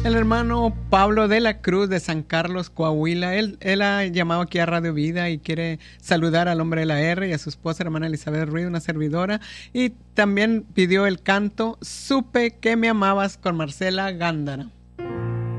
El hermano Pablo de la Cruz de San Carlos, Coahuila, él ha llamado aquí a Radio Vida y quiere saludar al hombre de la R y a su esposa, hermana Elizabeth Ruiz, una servidora. Y también pidió el canto Supe que me amabas con Marcela Gándara.